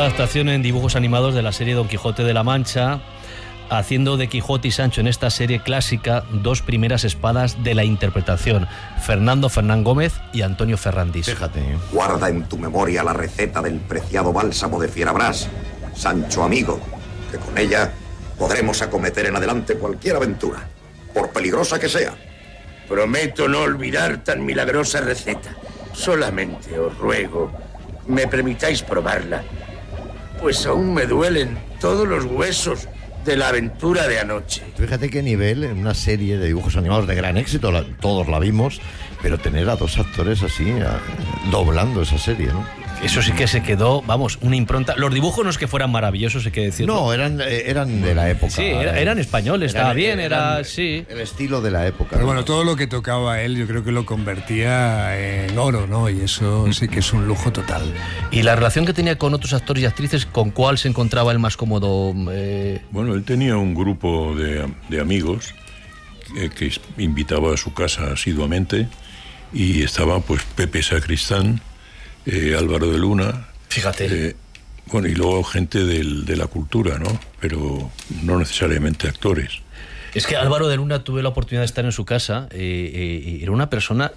adaptación en dibujos animados de la serie Don Quijote de la Mancha, haciendo de Quijote y Sancho en esta serie clásica dos primeras espadas de la interpretación, Fernando Fernán Gómez y Antonio Ferrandis. Fíjate. Guarda en tu memoria la receta del preciado bálsamo de Fierabrás, Sancho amigo, que con ella podremos acometer en adelante cualquier aventura, por peligrosa que sea. Prometo no olvidar tan milagrosa receta. Solamente os ruego, me permitáis probarla, pues aún me duelen todos los huesos de la aventura de anoche. Fíjate qué nivel, en una serie de dibujos animados de gran éxito, todos la vimos, pero tener a dos actores así, doblando esa serie, ¿no? Eso sí que se quedó, vamos, una impronta. Los dibujos no es que fueran maravillosos, hay que decirlo. No, eran de la época. Sí, eran españoles, estaba bien, sí. El estilo de la época. Pero bueno, todo lo que tocaba él yo creo que lo convertía en oro, ¿no? Y eso sí que es un lujo total. ¿Y la relación que tenía con otros actores y actrices, con cuál se encontraba él más cómodo? Bueno, él tenía un grupo de amigos que invitaba a su casa asiduamente, y estaba pues Pepe Sacristán, Álvaro de Luna. Fíjate. Bueno, y luego gente de la cultura, ¿no? Pero no necesariamente actores. Es que Álvaro de Luna, tuve la oportunidad de estar en su casa, era una persona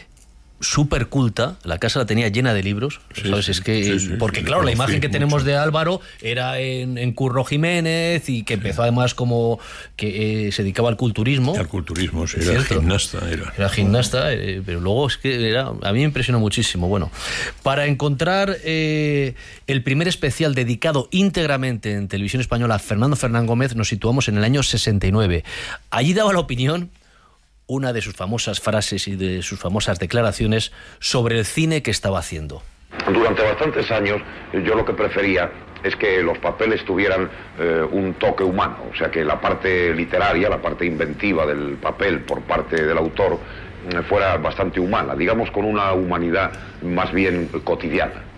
súper culta, la casa la tenía llena de libros, ¿sabes? Sí, es que, sí, porque claro, la imagen que tenemos de Álvaro era en Curro Jiménez, y que empezó además como que se dedicaba al culturismo. Al culturismo, sí, era gimnasta. Era gimnasta, pero luego es que a mí me impresionó muchísimo. Bueno, para encontrar el primer especial dedicado íntegramente en Televisión Española a Fernando Fernán Gómez, nos situamos en el año 69. Allí daba la opinión, una de sus famosas frases y de sus famosas declaraciones sobre el cine que estaba haciendo. Durante bastantes años yo lo que prefería es que los papeles tuvieran un toque humano, o sea, que la parte literaria, la parte inventiva del papel por parte del autor fuera bastante humana, digamos con una humanidad más bien cotidiana.